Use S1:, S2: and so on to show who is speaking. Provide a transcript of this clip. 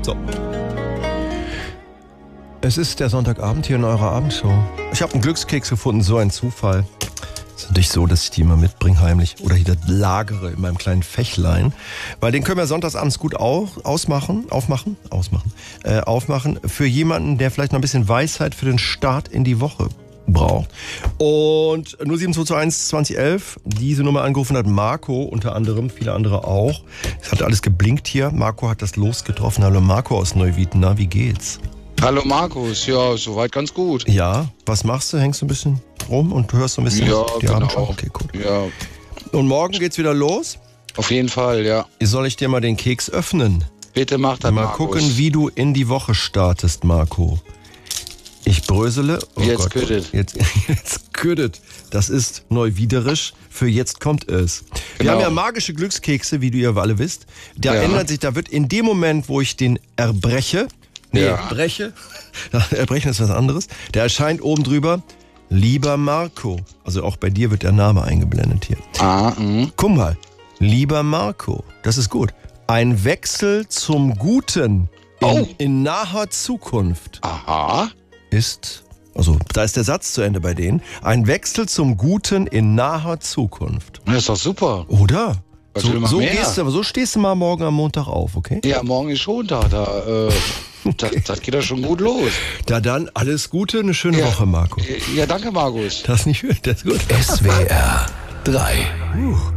S1: So. Es ist der Sonntagabend hier in eurer Abendshow. Ich habe einen Glückskeks gefunden, so ein Zufall. Es ist natürlich so, dass ich die immer mitbringe heimlich oder hier lagere in meinem kleinen Fächlein. Weil den können wir sonntagsabends gut aufmachen. Für jemanden, der vielleicht noch ein bisschen Weisheit für den Start in die Woche braucht. Und 07221 2011, diese Nummer angerufen hat Marco unter anderem, viele andere auch. Es hat alles geblinkt hier. Marco hat das Los getroffen. Hallo Marco aus Neuwied. Na, wie geht's?
S2: Hallo Markus, ja, soweit ganz gut.
S1: Ja, was machst du? Hängst du ein bisschen rum und hörst so ein bisschen die Abendschau? Okay, gut.
S2: Ja.
S1: Und morgen geht's wieder los?
S2: Auf jeden Fall, ja.
S1: Soll ich dir mal den Keks öffnen?
S2: Bitte mach das,
S1: mal
S2: Markus.
S1: Gucken, wie du in die Woche startest, Marco. Ich brösele. Oh
S2: jetzt
S1: Gott.
S2: küttet.
S1: Jetzt küttet. Das ist neuwiederisch. Für jetzt kommt es. Wir haben ja magische Glückskekse, wie du ja alle wisst. Da ändert sich, da wird in dem Moment, wo ich den erbreche, breche. Erbrechen ist was anderes. Der erscheint oben drüber. Lieber Marco. Also auch bei dir wird der Name eingeblendet hier. Guck mal. Lieber Marco. Das ist gut. Ein Wechsel zum Guten in naher Zukunft.
S2: Aha.
S1: Also da ist der Satz zu Ende bei denen. Ein Wechsel zum Guten in naher Zukunft.
S2: Das ist doch super.
S1: Oder?
S2: So
S1: Stehst du mal morgen am Montag auf, okay?
S2: Ja, morgen ist Schontag. Das geht ja schon gut los.
S1: Da dann alles Gute, eine schöne Woche, Marco.
S2: Ja, danke, Markus.
S1: Das ist nicht schön, das ist gut.
S3: SWR 3